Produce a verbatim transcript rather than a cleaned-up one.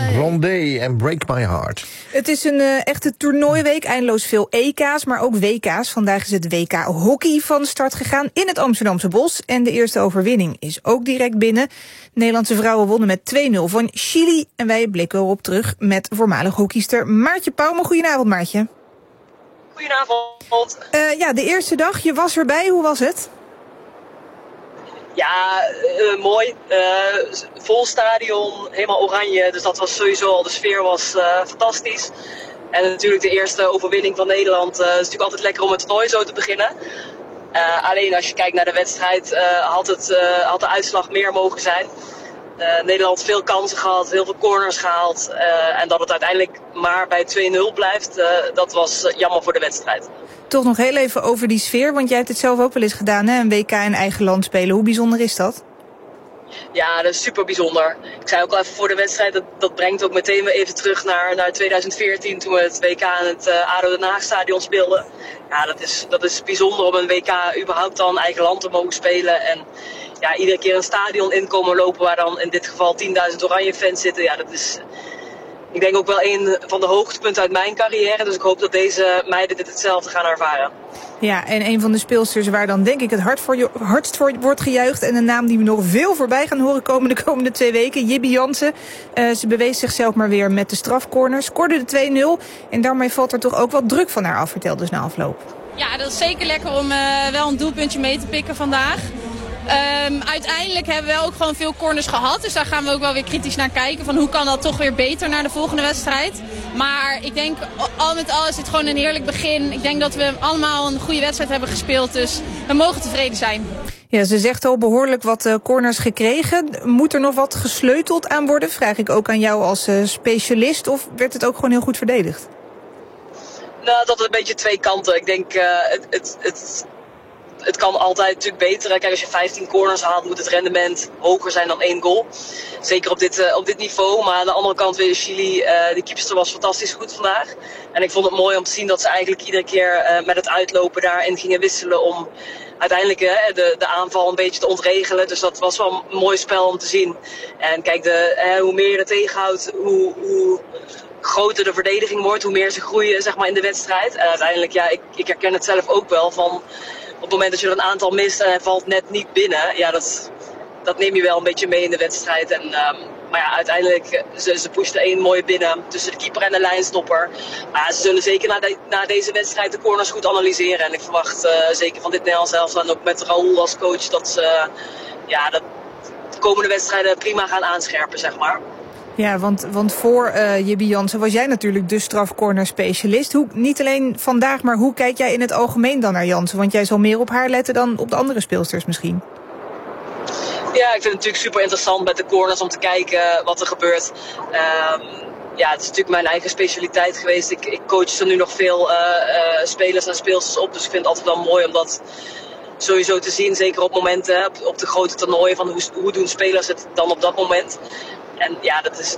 Rondé en Break My Heart. Het is een uh, echte toernooiweek, eindeloos veel E K's, maar ook W K's. Vandaag is het W K hockey van start gegaan in het Amsterdamse Bos. En de eerste overwinning is ook direct binnen. Nederlandse vrouwen wonnen met twee nul van Chili. En wij blikken erop terug met voormalig hockeyster Maartje Pauwme. Goedenavond, Maartje. Goedenavond. Uh, ja, de eerste dag, je was erbij. Hoe was het? Ja, uh, mooi. Uh, vol stadion, helemaal oranje. Dus dat was sowieso al, de sfeer was uh, fantastisch. En natuurlijk de eerste overwinning van Nederland. Uh, het is natuurlijk altijd lekker om het toernooi zo te beginnen. Uh, alleen als je kijkt naar de wedstrijd, uh, had, het, uh, had de uitslag meer mogen zijn. Uh, Nederland veel kansen gehad, heel veel corners gehaald. Uh, en dat het uiteindelijk maar bij twee nul blijft, uh, dat was uh, jammer voor de wedstrijd. Toch nog heel even over die sfeer, want jij hebt het zelf ook wel eens gedaan, hè? Een W K in eigen land spelen. Hoe bijzonder is dat? Ja, dat is super bijzonder. Ik zei ook al even voor de wedstrijd, dat, dat brengt ook meteen weer even terug naar, naar twintig veertien... toen we het W K in het uh, A D O Den Haag stadion speelden. Ja, dat is, dat is bijzonder om een W K überhaupt dan eigen land te mogen spelen. En ja, iedere keer een stadion in komen lopen waar dan in dit geval tienduizend oranje fans zitten. Ja, dat is, ik denk ook wel een van de hoogtepunten uit mijn carrière. Dus ik hoop dat deze meiden dit hetzelfde gaan ervaren. Ja, en een van de speelsters waar dan denk ik het hart voor je, hardst voor wordt gejuicht. En een naam die we nog veel voorbij gaan horen komen de komende twee weken. Jibby Jansen. Uh, ze bewees zichzelf maar weer met de strafcorner. Scoorde de twee nul. En daarmee valt er toch ook wat druk van haar af, vertelde dus na afloop. Ja, dat is zeker lekker om uh, wel een doelpuntje mee te pikken vandaag. Um, uiteindelijk hebben we ook gewoon veel corners gehad. Dus daar gaan we ook wel weer kritisch naar kijken. Van hoe kan dat toch weer beter naar de volgende wedstrijd. Maar ik denk al met al is het gewoon een heerlijk begin. Ik denk dat we allemaal een goede wedstrijd hebben gespeeld. Dus we mogen tevreden zijn. Ja, ze zegt al behoorlijk wat uh, corners gekregen. Moet er nog wat gesleuteld aan worden? Vraag ik ook aan jou als uh, specialist. Of werd het ook gewoon heel goed verdedigd? Nou, dat is een beetje twee kanten. Ik denk uh, het... het, het Het kan altijd natuurlijk beter. Kijk, als je vijftien corners haalt, moet het rendement hoger zijn dan één goal. Zeker op dit, uh, op dit niveau. Maar aan de andere kant weer Chili. Uh, de keepster was fantastisch goed vandaag. En ik vond het mooi om te zien dat ze eigenlijk iedere keer uh, met het uitlopen daarin gingen wisselen. Om uiteindelijk uh, de, de aanval een beetje te ontregelen. Dus dat was wel een mooi spel om te zien. En kijk, de, uh, hoe meer je er tegenhoudt, hoe... hoe groter de verdediging wordt, hoe meer ze groeien zeg maar, in de wedstrijd. En uiteindelijk, ja, ik, ik herken het zelf ook wel van op het moment dat je er een aantal mist en hij valt net niet binnen, ja, dat, dat neem je wel een beetje mee in de wedstrijd. En, um, maar ja, uiteindelijk, ze, ze pushten één mooi binnen tussen de keeper en de lijnstopper. Maar ze zullen zeker na, de, na deze wedstrijd de corners goed analyseren. En ik verwacht uh, zeker van dit Nederlands elftal en ook met Raoul als coach dat ze uh, ja, dat de komende wedstrijden prima gaan aanscherpen, zeg maar. Ja, want, want voor uh, Jibby Jansen was jij natuurlijk de strafcorner-specialist. Hoe, niet alleen vandaag, maar hoe kijk jij in het algemeen dan naar Jansen? Want jij zal meer op haar letten dan op de andere speelsters misschien. Ja, ik vind het natuurlijk super interessant met de corners om te kijken wat er gebeurt. Um, ja, het is natuurlijk mijn eigen specialiteit geweest. Ik, ik coach er nu nog veel uh, uh, spelers en speelsters op. Dus ik vind het altijd wel mooi om dat sowieso te zien. Zeker op momenten, op, op de grote toernooien, van hoe, hoe doen spelers het dan op dat moment. En ja, dat is